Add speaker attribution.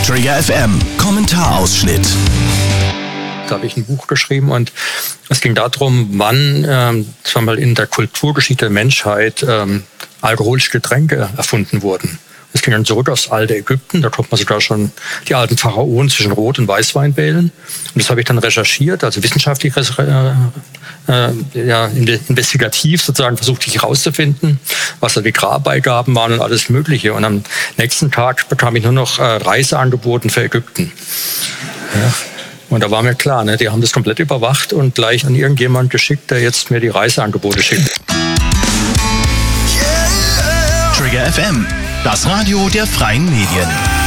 Speaker 1: Trigger FM, Kommentarausschnitt.
Speaker 2: Da habe ich ein Buch geschrieben und es ging darum, wann in der Kulturgeschichte der Menschheit alkoholische Getränke erfunden wurden. Es ging dann zurück aufs alte Ägypten, da konnte man sogar schon die alten Pharaonen zwischen Rot- und Weißwein wählen. Und das habe ich dann recherchiert, also wissenschaftlich investigativ sozusagen versucht ich herauszufinden, was da die Grabbeigaben waren und alles Mögliche. Und am nächsten Tag bekam ich nur noch Reiseangebote für Ägypten. Ja. Und da war mir klar, die haben das komplett überwacht und gleich an irgendjemand geschickt, der jetzt mir die Reiseangebote schickt.
Speaker 1: Trigger FM, das Radio der freien Medien.